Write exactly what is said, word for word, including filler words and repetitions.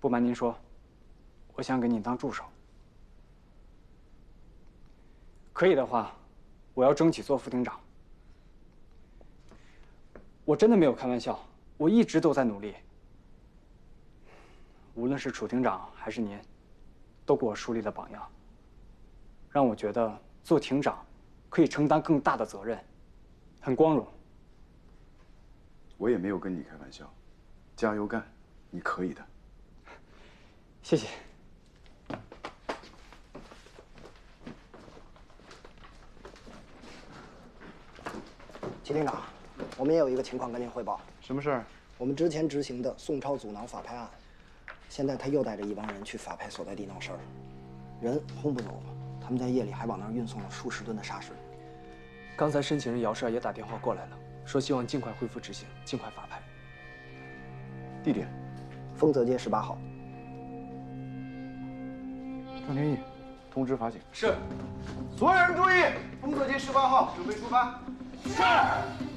不瞒您说，我想给你当助手。可以的话，我要争取做副厅长。我真的没有开玩笑，我一直都在努力。无论是楚厅长还是您，都给我树立了榜样，让我觉得做厅长可以承担更大的责任，很光荣。 我也没有跟你开玩笑，加油干，你可以的。 谢谢。 齐厅长，我们也有一个情况跟您汇报。 什么事儿？ 我们之前执行的宋超阻挠法拍案，现在他又带着一帮人去法拍所在地闹事儿，人轰不走，他们在夜里还往那儿运送了数十吨的沙石。 刚才申请人姚氏也打电话过来了，说希望尽快恢复执行，尽快法拍。 地点？ 丰泽街十八号。 张天翼，通知法警。 是。 所有人注意，丰泽街十八号，准备出发。是。